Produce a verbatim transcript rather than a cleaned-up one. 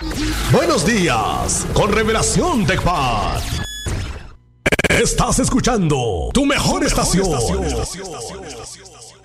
Buenos días, con Revelación Tecpat. Estás escuchando tu mejor, tu mejor estación. estación.